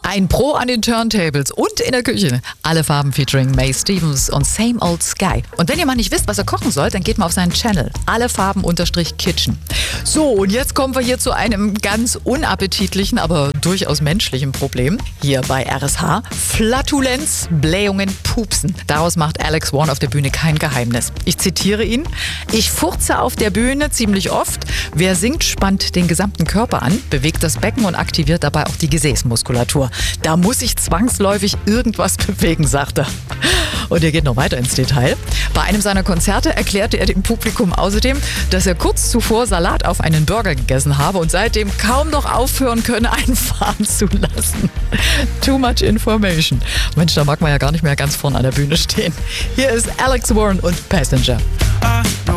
Ein Pro an den Turntables und in der Küche. Alle Farben featuring Mae Stevens und Same Old Sky. Und wenn ihr mal nicht wisst, was ihr kochen sollt, dann geht mal auf seinen Channel. Alle Farben_Kitchen. So, und jetzt kommen wir hier zu einem ganz unappetitlichen, aber durchaus menschlichen Problem. Hier bei RSH. Flatulenz, Blähungen, Pupsen. Daraus macht Alex Warren auf der Bühne kein Geheimnis. Ich zitiere ihn. Ich furze auf der Bühne ziemlich oft. Wer singt, spannt den gesamten Körper an, bewegt das Becken und aktiviert dabei auch die Gesäßmuskulatur. Da muss ich zwangsläufig irgendwas bewegen, sagt er. Und er geht noch weiter ins Detail. Bei einem seiner Konzerte erklärte er dem Publikum außerdem, dass er kurz zuvor Salat auf einen Burger gegessen habe und seitdem kaum noch aufhören könne, einen fahren zu lassen. Too much information. Mensch, da mag man ja gar nicht mehr ganz vorne an der Bühne stehen. Hier ist Alex Warren und Passenger.